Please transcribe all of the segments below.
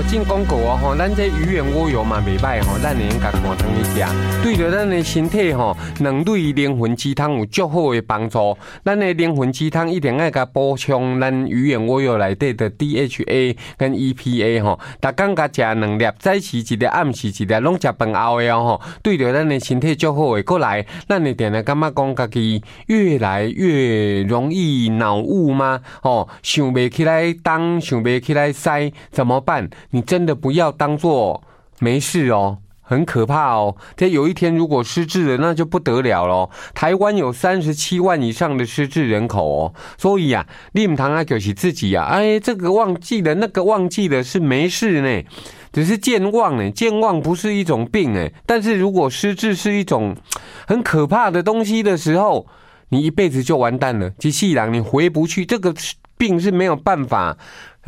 进广告哦吼，咱这鱼圆蜗油嘛袂歹吼，咱会用甲看汤去食，对着咱的身体吼，两类灵魂鸡汤有足好的帮助。咱的灵魂鸡汤一定要甲补充咱鱼圆蜗油内底的 DHA 跟 EPA 吼，逐工甲食2粒，早时一粒，暗时一粒，拢食饭后的吼，对着咱的身体足好的。过来，咱会定定感觉讲家己越来越容易脑雾吗？哦，想袂起来当，想袂起来塞，怎么办？你真的不要当作没事哦。很可怕哦！这有一天如果失智了，那就不得了了。台湾有37万以上的失智人口哦，所以啊，你唔通啊，就是自己啊，哎，这个忘记了，那个忘记了是没事呢，只是健忘呢。健忘不是一种病哎，但是如果失智是一种很可怕的东西的时候，你一辈子就完蛋了，机器人你回不去，这个病是没有办法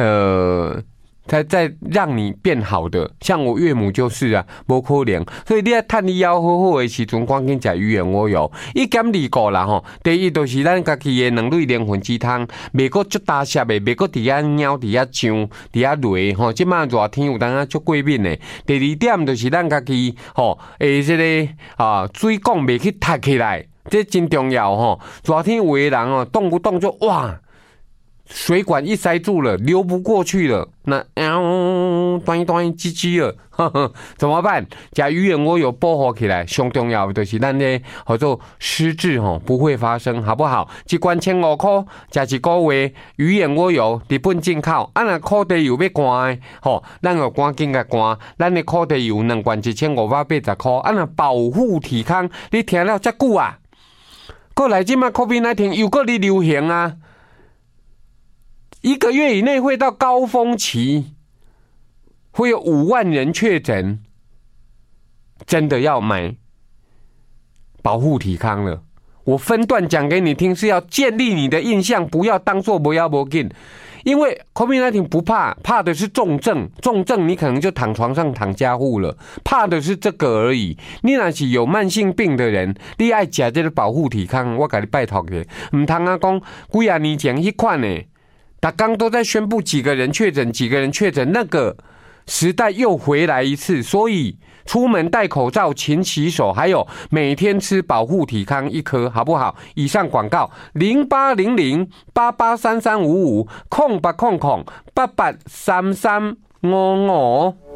再让你变好的，像我岳母就是啊，无可能。所以你要趁你腰好好的时阵，赶紧食鱼圆蜗油。1减2个啦吼。第一就是咱家己的2类灵魂鸡汤，袂过足大摄的，袂过伫遐猫、伫遐酱、伫遐累吼。即马热天有当啊足过敏的。第二点就是咱家己吼，这个水管袂去塌起来，这真重要吼。热天有的人哦，动不动就哇。水管一塞住了，流不过去了，那端唧唧了，呵呵，怎么办？吃鱼圆蜗油保护起来，上重要的就是咱呢，叫做失智吼不会发生，好不好？一罐15块，吃一个月，鱼圆蜗油日本进口，若烤地油要关的，吼，咱就赶紧甲关，咱的烤地油2罐1580块，若保护体康，你听了遮久啊？过来即马 COVID-19 又过哩流行啊！1个月以内会到高峰期，会有5万人确诊，真的要买保护体康了。我分段讲给你听，是要建立你的印象，不要当作不要不紧。因为 COVID-19 不怕，怕的是重症，重症你可能就躺床上躺加护了，怕的是这个而已。你若是有慢性病的人，你爱吃这个保护体康，我给你拜托的，唔通啊讲几啊年前迄款的。他刚都在宣布几个人确诊，那个时代又回来一次，所以出门戴口罩、勤洗手，还有每天吃保护体康1颗，好不好？以上广告0800883355 0800883355。